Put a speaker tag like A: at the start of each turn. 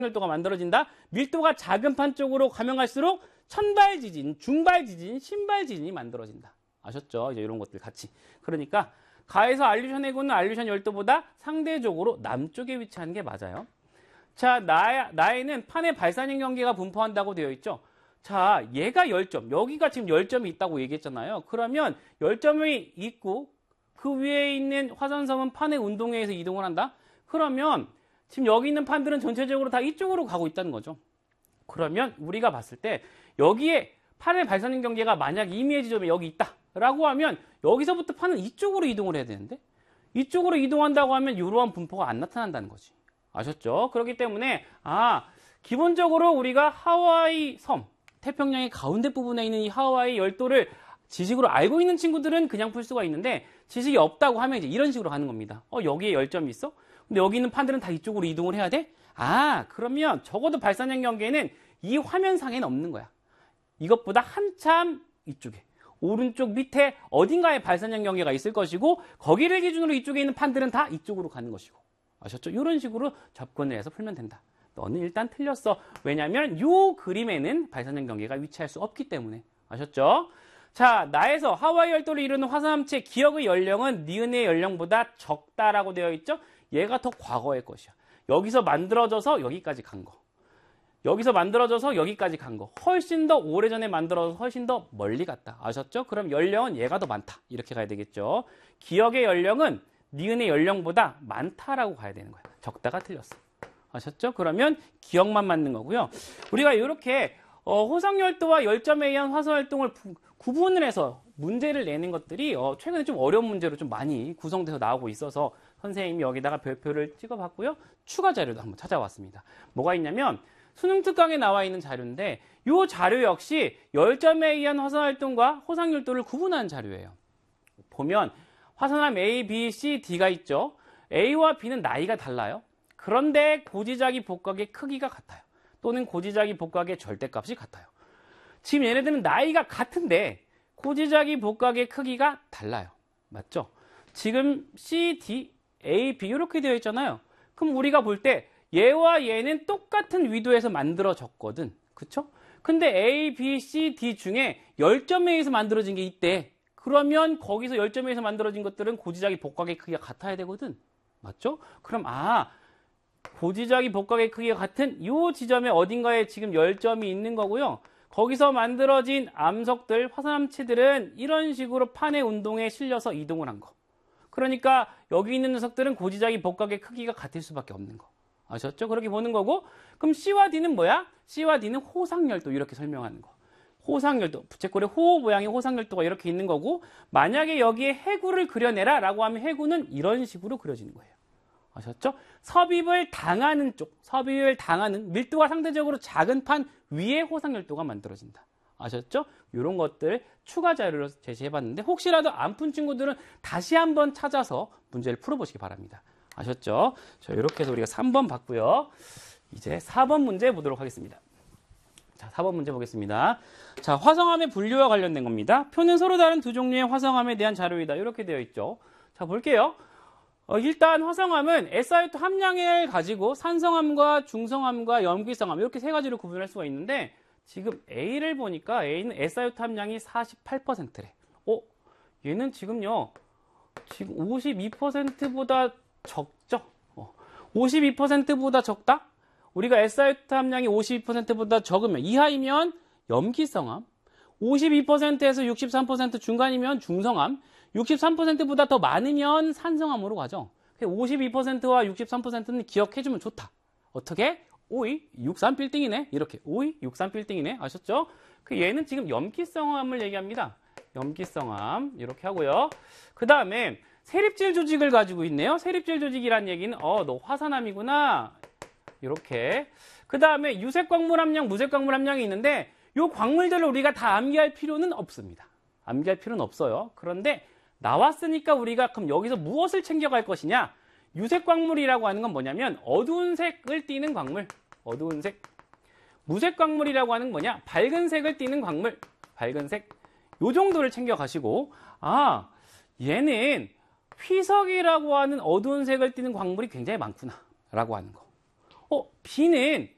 A: 열도가 만들어진다. 밀도가 작은 판 쪽으로 가면 갈수록 천발 지진, 중발 지진, 신발 지진이 만들어진다. 아셨죠? 이제 이런 것들 같이. 그러니까 가에서 알류션 해구는 알류션 열도보다 상대적으로 남쪽에 위치하는 게 맞아요. 자, 나에는 판의 발산형 경계가 분포한다고 되어 있죠. 자, 얘가 열점, 여기가 지금 열점이 있다고 얘기했잖아요. 그러면 열점이 있고 그 위에 있는 화산섬은 판의 운동에 이동을 한다. 그러면 지금 여기 있는 판들은 전체적으로 다 이쪽으로 가고 있다는 거죠. 그러면 우리가 봤을 때 여기에 판의 발산형 경계가 만약 임의의 지점에 여기 있다라고 하면 여기서부터 판은 이쪽으로 이동을 해야 되는데 이쪽으로 이동한다고 하면 이러한 분포가 안 나타난다는 거지. 아셨죠? 그렇기 때문에 기본적으로 우리가 하와이 섬, 태평양의 가운데 부분에 있는 이 하와이 열도를 지식으로 알고 있는 친구들은 그냥 풀 수가 있는데 지식이 없다고 하면 이제 이런 식으로 가는 겁니다. 여기에 열점이 있어? 근데 여기 있는 판들은 다 이쪽으로 이동을 해야 돼? 그러면 적어도 발산형 경계는 이 화면상에는 없는 거야. 이것보다 한참 이쪽에 오른쪽 밑에 어딘가에 발산형 경계가 있을 것이고 거기를 기준으로 이쪽에 있는 판들은 다 이쪽으로 가는 것이고. 아셨죠? 이런 식으로 접근을 해서 풀면 된다. 너는 일단 틀렸어. 왜냐하면 이 그림에는 발산형 경계가 위치할 수 없기 때문에. 아셨죠? 자, 나에서 하와이 열도를 이루는 화산함체 기억의 연령은 니은의 연령보다 적다라고 되어 있죠? 얘가 더 과거의 것이야. 여기서 만들어져서 여기까지 간 거. 여기서 만들어져서 여기까지 간 거. 훨씬 더 오래전에 만들어져서 훨씬 더 멀리 갔다. 아셨죠? 그럼 연령은 얘가 더 많다. 이렇게 가야 되겠죠? 기억의 연령은 니은의 연령보다 많다라고 가야 되는 거야. 적다가 틀렸어. 아셨죠? 그러면 기억만 맞는 거고요. 우리가 이렇게 호성열도와 열점에 의한 화산활동을 구분을 해서 문제를 내는 것들이 최근에 좀 어려운 문제로 좀 많이 구성돼서 나오고 있어서 선생님이 여기다가 별표를 찍어봤고요. 추가 자료도 한번 찾아왔습니다. 뭐가 있냐면 수능 특강에 나와 있는 자료인데 이 자료 역시 열점에 의한 화산활동과 호상열도를 구분하는 자료예요. 보면 화산암 A, B, C, D가 있죠. A와 B는 나이가 달라요. 그런데 고지자기 복각의 크기가 같아요. 또는 고지자기 복각의 절대값이 같아요. 지금 얘네들은 나이가 같은데 고지자기 복각의 크기가 달라요. 맞죠? 지금 C, D, A, B 이렇게 되어 있잖아요. 그럼 우리가 볼 때 얘와 얘는 똑같은 위도에서 만들어졌거든. 그쵸? 근데 A, B, C, D 중에 열점에 의해서 만들어진 게 있대. 그러면 거기서 열점에 의해서 만들어진 것들은 고지자기 복각의 크기가 같아야 되거든. 맞죠? 그럼 고지자기 복각의 크기가 같은 이 지점에 어딘가에 지금 열점이 있는 거고요. 거기서 만들어진 암석들, 화산암체들은 이런 식으로 판의 운동에 실려서 이동을 한 거. 그러니까 여기 있는 녀석들은 고지자기 복각의 크기가 같을 수밖에 없는 거. 아셨죠? 그렇게 보는 거고. 그럼 C와 D는 뭐야? C와 D는 호상열도 이렇게 설명하는 거. 호상열도, 부채꼴에 호 모양의 호상열도가 이렇게 있는 거고, 만약에 여기에 해구를 그려내라 라고 하면 해구는 이런 식으로 그려지는 거예요. 아셨죠? 섭입을 당하는 쪽, 섭입을 당하는 밀도가 상대적으로 작은 판 위에 호상열도가 만들어진다. 아셨죠? 이런 것들 추가 자료로 제시해봤는데 혹시라도 안 푼 친구들은 다시 한번 찾아서 문제를 풀어보시기 바랍니다. 아셨죠? 자, 이렇게 해서 우리가 3번 봤고요. 이제 4번 문제 보도록 하겠습니다. 자, 4번 문제 보겠습니다. 자, 화성암의 분류와 관련된 겁니다. 표는 서로 다른 두 종류의 화성암에 대한 자료이다. 이렇게 되어 있죠. 자, 볼게요. 일단 화성암은 SiO2 함량을 가지고 산성암과 중성암과 염기성암 이렇게 세 가지로 구분할 수가 있는데 지금 A를 보니까 A는 SiO2 함량이 48%래. 얘는 지금요. 지금 52%보다 적죠? 52%보다 적다? 우리가 SiO2 함량이 52%보다 적으면 이하이면 염기성암, 52%에서 63% 중간이면 중성암, 63%보다 더 많으면 산성암으로 가죠. 52%와 63%는 기억해주면 좋다. 어떻게? 5위 63빌딩이네. 이렇게 5위 63빌딩이네. 아셨죠? 얘는 지금 염기성암을 얘기합니다. 염기성암 이렇게 하고요. 그 다음에 세립질 조직을 가지고 있네요. 세립질 조직이란 얘기는 너 화산암이구나. 이렇게. 그 다음에 유색광물 함량, 무색광물 함량이 있는데 이 광물들을 우리가 다 암기할 필요는 없습니다. 암기할 필요는 없어요. 그런데 나왔으니까 우리가 그럼 여기서 무엇을 챙겨갈 것이냐? 유색광물이라고 하는 건 뭐냐면 어두운 색을 띠는 광물. 어두운 색. 무색광물이라고 하는 건 뭐냐? 밝은 색을 띠는 광물. 밝은 색. 요 정도를 챙겨가시고 얘는 휘석이라고 하는 어두운 색을 띠는 광물이 굉장히 많구나 라고 하는 거. B는